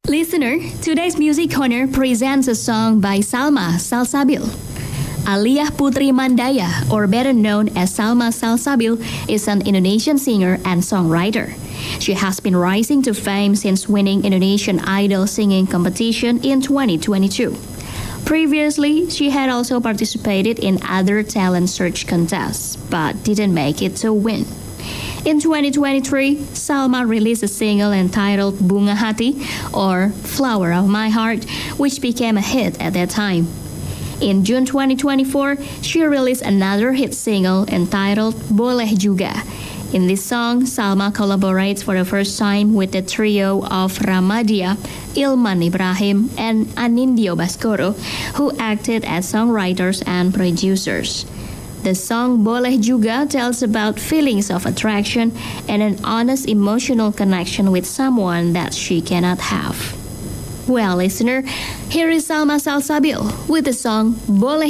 Listener, today's Music Corner presents a song by Salma Salsabil. Aliyah Putri Mandaya, or better known as Salma Salsabil, is an Indonesian singer and songwriter. She has been rising to fame since winning Indonesian Idol singing competition in 2022. Previously, she had also participated in other talent search contests, but didn't make it to win. In 2023, Salma released a single entitled Bunga Hati, or Flower of My Heart, which became a hit at that time. In June 2024, she released another hit single entitled Boleh Juga. In this song, Salma collaborates for the first time with the trio of Ramadia, Ilman Ibrahim, and Anindyo Baskoro, who acted as songwriters and producers. The song Boleh Juga tells about feelings of attraction and an honest emotional connection with someone that she cannot have. Well, listener, here is Salma Salsabil with the song Boleh